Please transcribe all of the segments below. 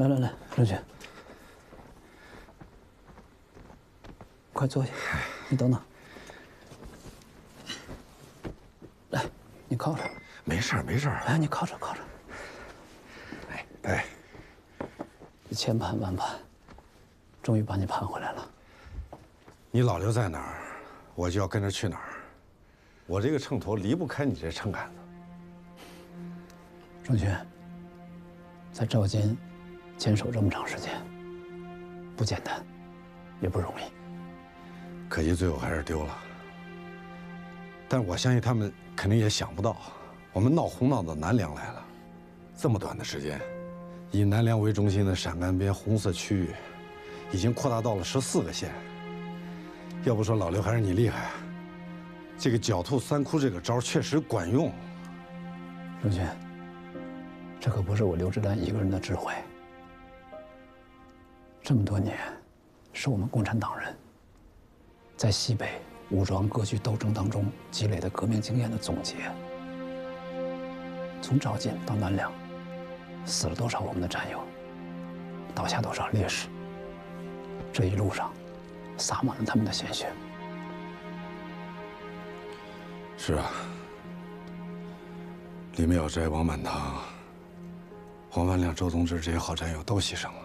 来，刘军，快坐下。你等等。来，你靠着。 没事儿，没事儿。 哎，你靠着。 哎， 千盼万盼，终于把你盼回来了。 你老刘在哪儿，我就要跟着去哪儿。我这个秤砣离不开你这秤杆子。 仲勋，在赵金坚守这么长时间，不简单，也不容易。 可惜最后还是丢了。但我相信他们肯定也想不到，我们闹红闹到南梁来了。这么短的时间，以南梁为中心的陕甘边红色区域，已经扩大到了14个县。要不说老刘还是你厉害，这个狡兔三窟这个招确实管用。 仲勋，这可不是我刘志丹一个人的智慧。这么多年，是我们共产党人在西北武装割据斗争当中积累的革命经验的总结。从赵晋到南梁，死了多少我们的战友，倒下多少烈士。这一路上，洒满了他们的鲜血。 是啊，李妙斋、王满堂、黄万亮、周宗志这些好战友都牺牲了。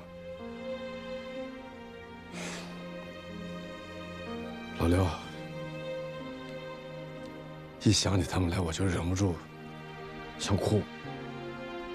老刘，一想起他们来，我就忍不住想哭。